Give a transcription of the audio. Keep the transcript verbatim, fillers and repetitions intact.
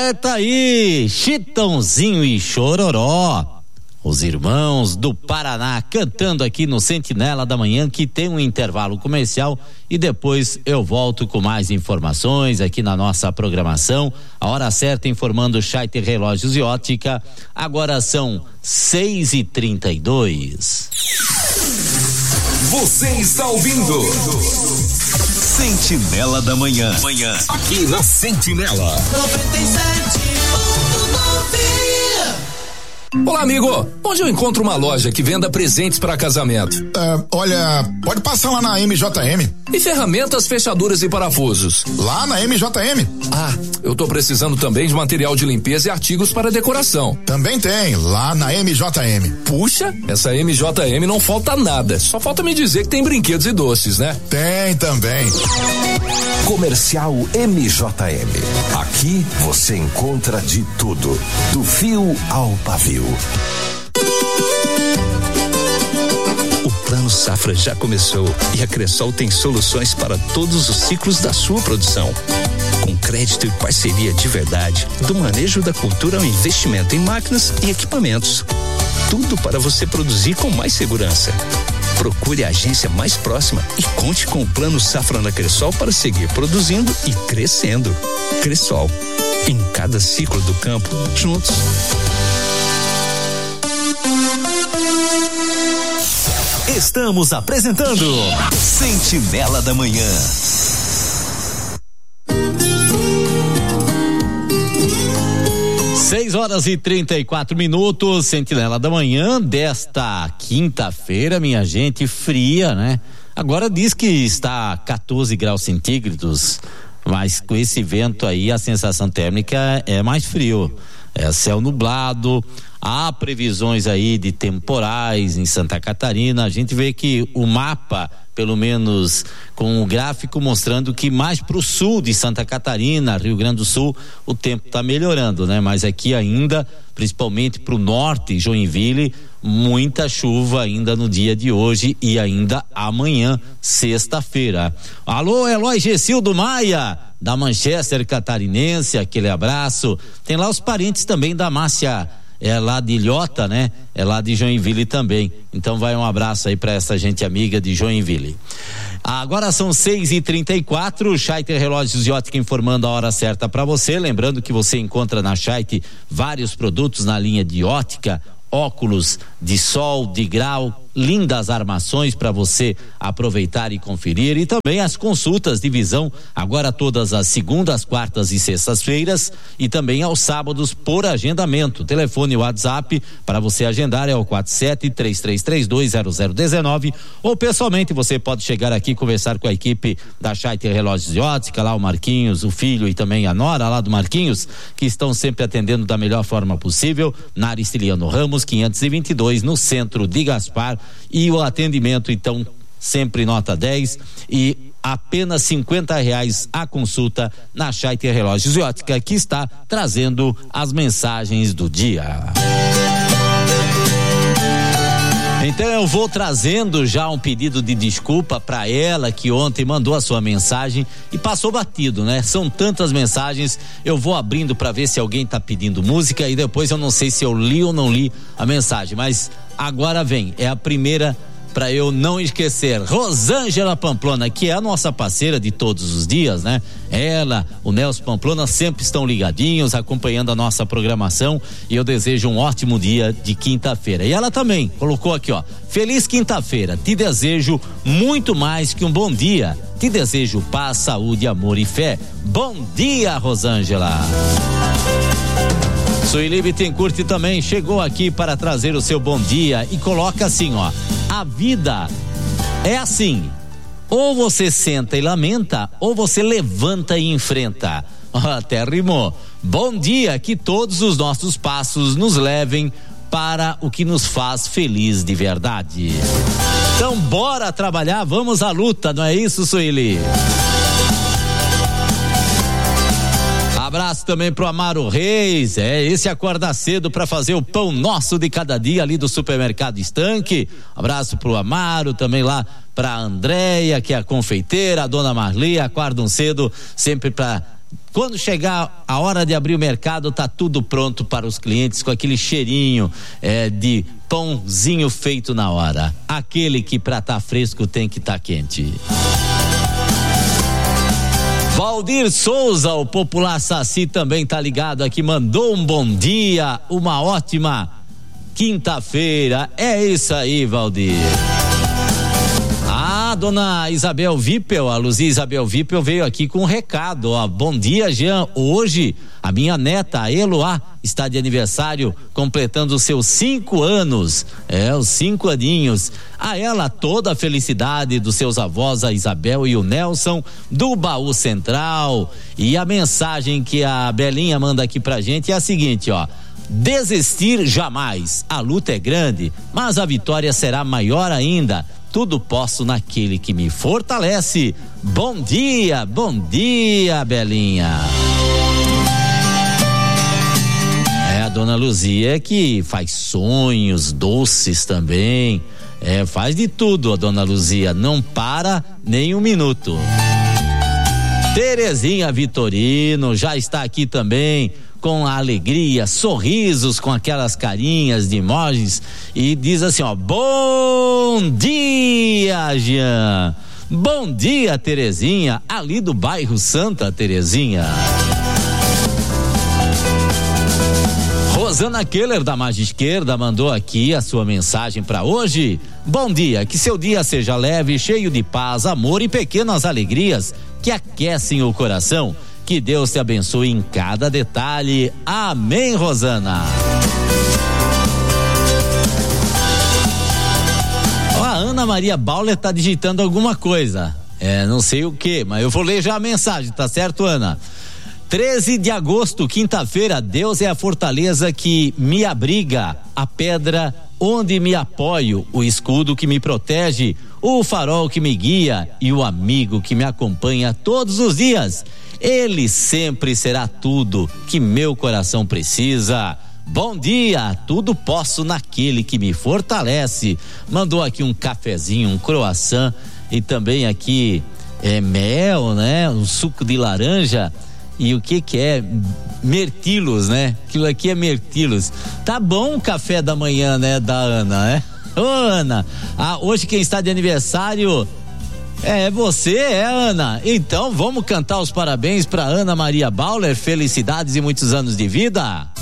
Aperta aí, Chitãozinho e Chororó. Os irmãos do Paraná cantando aqui no Sentinela da Manhã, que tem um intervalo comercial e depois eu volto com mais informações aqui na nossa programação. A hora certa informando Scheiter Relógios e Ótica. Agora são seis e trinta e dois. Você está ouvindo Sentinela da Manhã. Manhã. Aqui na Sentinela. noventa e sete ponto nove. Olá, amigo. Onde eu encontro uma loja que venda presentes para casamento? Uh, olha, pode passar lá na M J M. E ferramentas, fechaduras e parafusos? Lá na M J M. Ah, eu tô precisando também de material de limpeza e artigos para decoração. Também tem, lá na M J M. Puxa, essa M J M não falta nada. Só falta me dizer que tem brinquedos e doces, né? Tem também. Comercial M J M. Aqui você encontra de tudo, do fio ao pavio. O Plano Safra já começou e a Cressol tem soluções para todos os ciclos da sua produção. Com crédito e parceria de verdade, do manejo da cultura ao investimento em máquinas e equipamentos. Tudo para você produzir com mais segurança. Procure a agência mais próxima e conte com o Plano Safra na Cressol para seguir produzindo e crescendo. Cressol, em cada ciclo do campo, juntos. Estamos apresentando Sentinela da Manhã. seis horas e trinta e quatro minutos, Sentinela da Manhã desta quinta-feira, minha gente, fria, né? Agora diz que está quatorze graus centígrados, mas com esse vento aí a sensação térmica é mais frio. É céu nublado, há previsões aí de temporais em Santa Catarina. A gente vê que o mapa, pelo menos com o gráfico mostrando que mais para o sul de Santa Catarina, Rio Grande do Sul, o tempo está melhorando, né? Mas aqui ainda, principalmente para o norte, Joinville, muita chuva ainda no dia de hoje e ainda amanhã, sexta-feira. Alô, Eloy Gessildo Maia, da Manchester Catarinense, aquele abraço. Tem lá os parentes também da Márcia, é lá de Ilhota, né? É lá de Joinville também. Então vai um abraço aí para essa gente amiga de Joinville. Agora são seis e trinta e quatro, Scheiter Relógios e Ótica informando a hora certa para você. Lembrando que você encontra na Scheiter vários produtos na linha de ótica, óculos de sol, de grau, lindas armações para você aproveitar e conferir, e também as consultas de visão, agora todas as segundas, quartas e sextas-feiras, e também aos sábados por agendamento. Telefone e WhatsApp para você agendar é o quatro sete, três três três dois, zero zero um nove, ou pessoalmente você pode chegar aqui e conversar com a equipe da Scheiter Relógios e Ótica, lá o Marquinhos, o filho e também a nora lá do Marquinhos, que estão sempre atendendo da melhor forma possível, na Aristiliano Ramos quinhentos e vinte e dois, no centro de Gaspar. E o atendimento, então, sempre nota dez e apenas cinquenta reais a consulta na Scheiter Relógios e Ótica, que está trazendo as mensagens do dia. Então eu vou trazendo já um pedido de desculpa para ela que ontem mandou a sua mensagem e passou batido, né? São tantas mensagens, eu vou abrindo para ver se alguém tá pedindo música e depois eu não sei se eu li ou não li a mensagem, mas agora vem, é a primeira para eu não esquecer. Rosângela Pamplona, que é a nossa parceira de todos os dias, né? Ela, o Nelson Pamplona sempre estão ligadinhos, acompanhando a nossa programação, e eu desejo um ótimo dia de quinta-feira. E ela também colocou aqui, ó: feliz quinta-feira, te desejo muito mais que um bom dia, te desejo paz, saúde, amor e fé. Bom dia, Rosângela. Sueli Bittencourt também chegou aqui para trazer o seu bom dia e coloca assim, ó: a vida é assim, ou você senta e lamenta, ou você levanta e enfrenta. Até rimou. Bom dia, que todos os nossos passos nos levem para o que nos faz feliz de verdade. Então bora trabalhar, vamos à luta, não é isso, Sueli? Abraço também pro Amaro Reis, é, esse acorda cedo para fazer o pão nosso de cada dia ali do supermercado Estanque. Abraço pro Amaro, também lá pra Andréia, que é a confeiteira, a dona Marli, acordam cedo sempre para Quando chegar a hora de abrir o mercado, tá tudo pronto para os clientes com aquele cheirinho é, de pãozinho feito na hora. Aquele que pra tá fresco tem que tá quente. Valdir Souza, o popular Saci, também tá ligado aqui, mandou um bom dia, uma ótima quinta-feira. É isso aí, Valdir. A dona Isabel Vipel, a Luzia Isabel Vipel veio aqui com um recado, ó. Bom dia, Jean. Hoje a minha neta, a Eloá, está de aniversário, completando os seus cinco anos. É, os cinco aninhos. A ela toda a felicidade dos seus avós, a Isabel e o Nelson, do Baú Central. E a mensagem que a Belinha manda aqui pra gente é a seguinte, ó. Desistir jamais. A luta é grande, mas a vitória será maior ainda. Tudo posso naquele que me fortalece. Bom dia, bom dia, Belinha. É a dona Luzia que faz sonhos doces também. É, faz de tudo a dona Luzia, não para nem um minuto. Terezinha Vitorino já está aqui também, com a alegria, sorrisos, com aquelas carinhas de emojis, e diz assim, ó, bom dia, Jean, bom dia, Terezinha, ali do bairro Santa Terezinha. Rosana Keller, da Margem Esquerda, mandou aqui a sua mensagem para hoje. Bom dia, que seu dia seja leve, cheio de paz, amor e pequenas alegrias que aquecem o coração. Que Deus te abençoe em cada detalhe. Amém, Rosana. Ó, a Ana Maria Bauler tá digitando alguma coisa. É, não sei o que, mas eu vou ler já a mensagem, tá certo, Ana? treze de agosto, quinta-feira, Deus é a fortaleza que me abriga, a pedra onde me apoio, o escudo que me protege, o farol que me guia e o amigo que me acompanha todos os dias. Ele sempre será tudo que meu coração precisa. Bom dia, tudo posso naquele que me fortalece. Mandou aqui um cafezinho, um croissant e também aqui é mel, né? Um suco de laranja. E o que que é? Mirtilos, né? Aquilo aqui é mirtilos. Tá bom o café da manhã, né, da Ana, né? Ô, Ana, ah, hoje quem está de aniversário é você, é, Ana. Então vamos cantar os parabéns para Ana Maria Bauler. Felicidades e muitos anos de vida.